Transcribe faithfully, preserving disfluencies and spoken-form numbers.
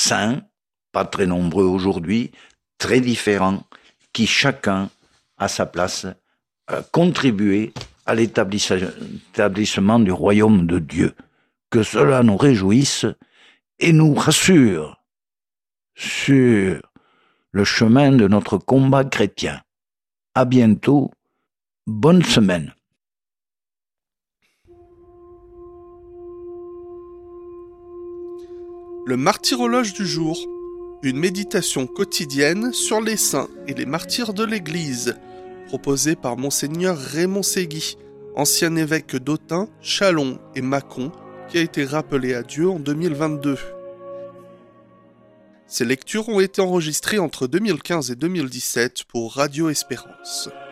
saints, pas très nombreux aujourd'hui, très différents, qui chacun, à sa place, euh, contribuaient à l'établissement du royaume de Dieu. Que cela nous réjouisse et nous rassure sur le chemin de notre combat chrétien. À bientôt, bonne semaine. Le martyrologe du jour, une méditation quotidienne sur les saints et les martyrs de l'Église, proposée par Monseigneur Raymond Ségui, ancien évêque d'Autun, Châlons et Mâcon, qui a été rappelé à Dieu en deux mille vingt-deux. Ces lectures ont été enregistrées entre deux mille quinze et deux mille dix-sept pour Radio Espérance.